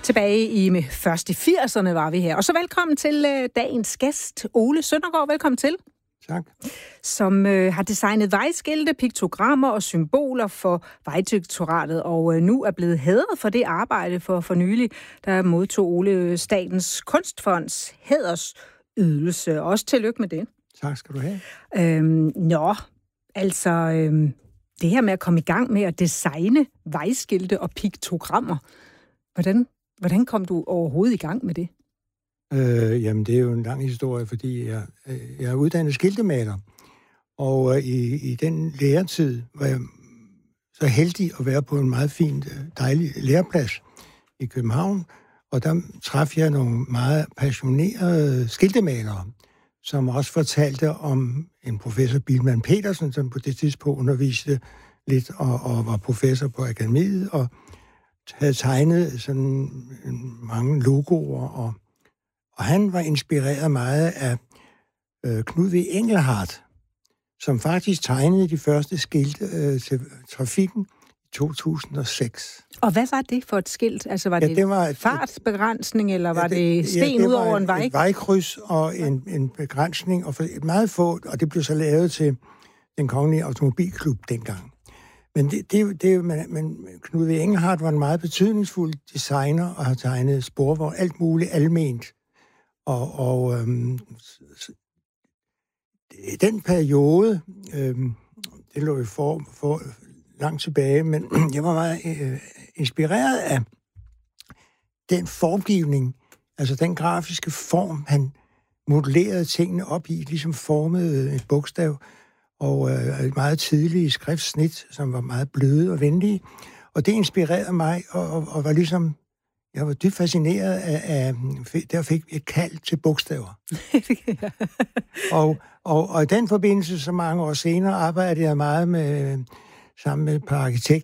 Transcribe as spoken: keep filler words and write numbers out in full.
Tilbage i først i firserne var vi her. Og så velkommen til øh, dagens gæst, Ole Søndergaard. Velkommen til. Tak. Som øh, har designet vejskilte, piktogrammer og symboler for Vejdirektoratet, og øh, nu er blevet hædret for det arbejde for for nylig, der modtog Ole Statens Kunstfonds hædersydelse. Også tillykke med det. Tak skal du have. Øhm, nå, altså øhm, det her med at komme i gang med at designe vejskilte og piktogrammer, hvordan, hvordan kom du overhovedet i gang med det? Øh, jamen, det er jo en lang historie, fordi jeg, jeg er uddannet skiltemaler. Og øh, i, i den læretid var jeg så heldig at være på en meget fin, dejlig læreplads i København. Og der traf jeg nogle meget passionerede skiltemalere, som også fortalte om en professor, Bilman Petersen, som på det tidspunkt underviste lidt og, og var professor på akademiet, og havde tegnet sådan mange logoer. Og, og han var inspireret meget af øh, Knud V. Engelhardt, som faktisk tegnede de første skilte øh, til trafikken i to tusind og seks. Og hvad var det for et skilt? Altså var ja, det, det var et, fartbegrænsning, eller var ja, det, det sten ja, det ud over en vej? Et vejkryds og en, en begrænsning, og et meget få, og det blev så lavet til den kongelige automobilklub dengang. Men, det, det, det, men, men Knud V. Engelhardt var en meget betydningsfuld designer, og har tegnet sporvogn, alt muligt alment. Og, og øhm, i den periode, øhm, det lå jo for, for langt tilbage, men jeg var meget øh, inspireret af den formgivning, altså den grafiske form, han modellerede tingene op i, ligesom formede et bogstav, og øh, et meget tidligt skriftsnit, som var meget bløde og venlige. Og det inspirerede mig, og, og, og var ligesom, jeg var dybt fascineret af, af der fik et kald til bogstaver. og, og, og i den forbindelse, så mange år senere, arbejdede jeg meget med, sammen med et par arkitekter,